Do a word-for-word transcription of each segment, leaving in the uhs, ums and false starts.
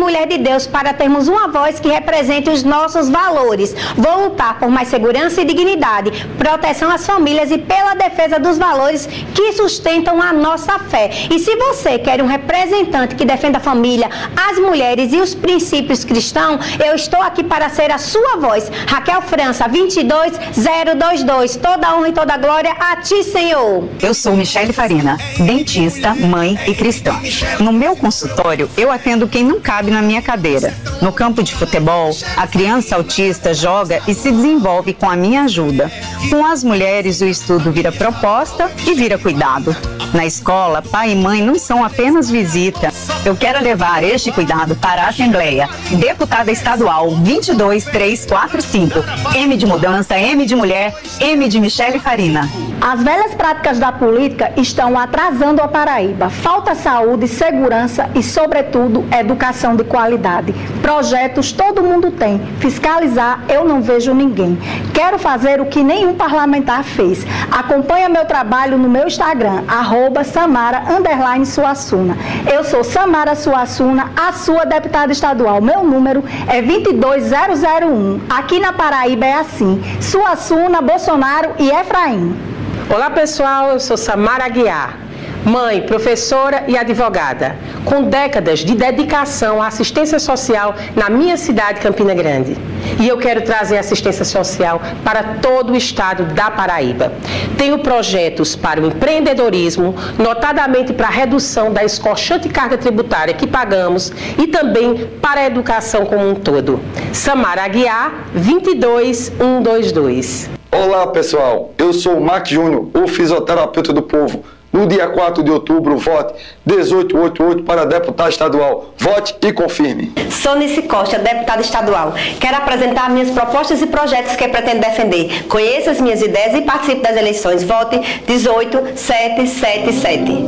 mulher de Deus para termos uma voz que represente os nossos valores. Vou lutar por mais segurança e dignidade, proteção às famílias e pela defesa dos valores que sustentam a nossa fé. E se você quer um representante que defenda a família, as mulheres e os princípios cristãos, eu estou aqui para ser a sua voz. Raquel França, vinte e dois zero vinte e dois. Toda a honra e toda a glória a ti, Senhor. Eu sou Michele Farina, dentista, mãe e cristã. No meu consultório, eu atendo quem não cabe na minha cadeira. No campo de futebol, a criança autista joga e se desenvolve com a minha ajuda. Com as mulheres, o estudo vira proposta e vira cuidado. Na escola, pai e mãe não são apenas visita. Eu quero levar este cuidado para a Assembleia. Deputada Estadual vinte e dois três quatro cinco. M de mudança, M de mulher, M de Michele Farina. As velhas práticas da política estão atrasando a Paraíba. Falta saúde, segurança e, sobretudo, educação de qualidade. Projetos todo mundo tem. Fiscalizar, eu não vejo ninguém. Quero fazer o que nenhum parlamentar fez. Acompanha meu trabalho no meu Instagram, arroba Samara, underline Suassuna. Eu sou Samara Suassuna, a sua deputada estadual. Meu número é vinte e dois zero zero um. Aqui na Paraíba é assim: Suassuna, Bolsonaro e Efraim. Olá pessoal, eu sou Samara Aguiar, mãe, professora e advogada, com décadas de dedicação à assistência social na minha cidade, Campina Grande. E eu quero trazer assistência social para todo o estado da Paraíba. Tenho projetos para o empreendedorismo, notadamente para a redução da escorchante carga tributária que pagamos e também para a educação como um todo. Samara Aguiar, vinte e dois mil cento e vinte e dois. Olá pessoal, eu sou o Mac Júnior, o fisioterapeuta do povo. No dia quatro de outubro, vote dezoito oitenta e oito para deputado estadual. Vote e confirme. Sou Nice Costa, deputada estadual. Quero apresentar minhas propostas e projetos que pretendo defender. Conheça as minhas ideias e participe das eleições. Vote dezoito sete sete sete.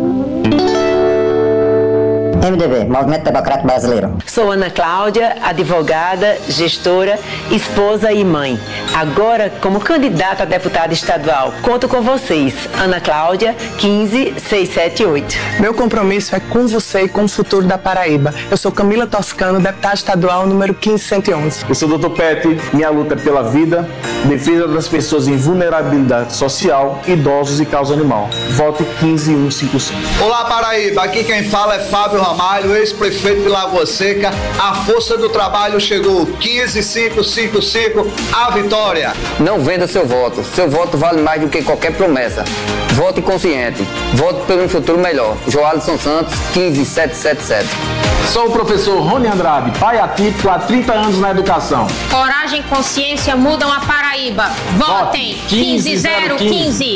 M D B, Movimento Democrático Brasileiro. Sou Ana Cláudia, advogada, gestora, esposa e mãe. Agora, como candidata a deputada estadual, conto com vocês. Ana Cláudia, quinze seiscentos e setenta e oito. Meu compromisso é com você e com o futuro da Paraíba. Eu sou Camila Toscano, deputada estadual número quinze cento e onze. Eu sou o doutor Pet, minha luta é pela vida, defesa das pessoas em vulnerabilidade social, idosos e causa animal. Vote quinze mil cento e cinquenta e cinco. Olá Paraíba, aqui quem fala é Fábio Ramalho, ex-prefeito de Lagoa Seca. A força do trabalho chegou. quinze mil cento e cinquenta e cinco, a vitória. Não venda seu voto. Seu voto vale mais do que qualquer promessa. Vote consciente. Vote por um futuro melhor. Joalisson Santos, quinze mil setecentos e setenta e sete. Sou o professor Rony Andrade, pai atípico há trinta anos na educação. Coragem e consciência mudam a Paraíba. Votem quinze zero quinze.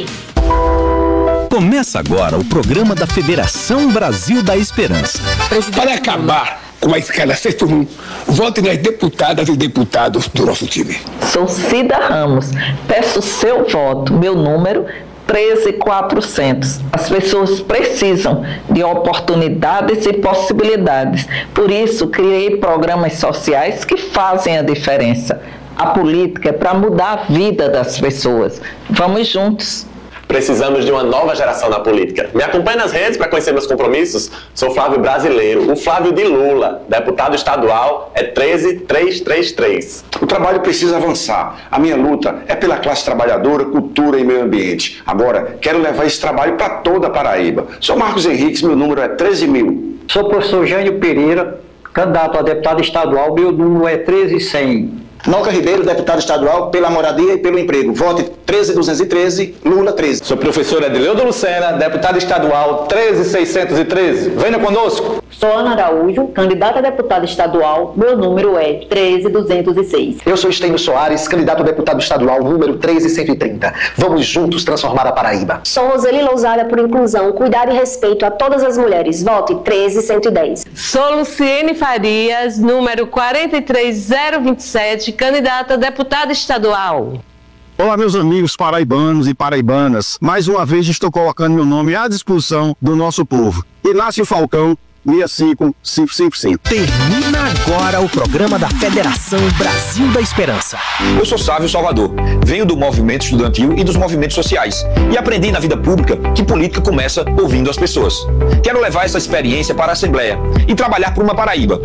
Começa agora o programa da Federação Brasil da Esperança. Para acabar com a escala seis por um, vote nas deputadas e deputados do nosso time. Sou Cida Ramos, peço seu voto, meu número treze mil e quatrocentos. As pessoas precisam de oportunidades e possibilidades. Por isso, criei programas sociais que fazem a diferença. A política é para mudar a vida das pessoas. Vamos juntos. Precisamos de uma nova geração na política. Me acompanhe nas redes para conhecer meus compromissos. Sou Flávio Brasileiro, o Flávio de Lula. Deputado estadual é treze mil trezentos e trinta e três. O trabalho precisa avançar. A minha luta é pela classe trabalhadora, cultura e meio ambiente. Agora, quero levar esse trabalho para toda a Paraíba. Sou Marcos Henriques, meu número é treze mil. Sou o professor Jânio Pereira, candidato a deputado estadual, meu número é treze mil e cem. Noca Ribeiro, deputado estadual pela moradia e pelo emprego. Vote treze mil duzentos e treze, Lula treze. Sou professor Edileudo Lucena, deputado estadual treze mil seiscentos e treze. Venha conosco. Sou Ana Araújo, candidata a deputada estadual. Meu número é treze mil duzentos e seis. Eu sou Estênio Soares, candidato a deputado estadual número treze mil cento e trinta. Vamos juntos transformar a Paraíba. Sou Roseli Lousada por inclusão, cuidado e respeito a todas as mulheres. Vote treze mil cento e dez. Sou Luciene Farias, número quatro três zero dois sete, candidata a deputada estadual. Olá, meus amigos paraibanos e paraibanas. Mais uma vez estou colocando meu nome à disposição do nosso povo. Inácio Falcão, seis cinco cinco cinco cinco. Termina agora o programa da Federação Brasil da Esperança. Eu sou Sávio Salvador, venho do movimento estudantil e dos movimentos sociais e aprendi na vida pública que política começa ouvindo as pessoas. Quero levar essa experiência para a Assembleia e trabalhar por uma Paraíba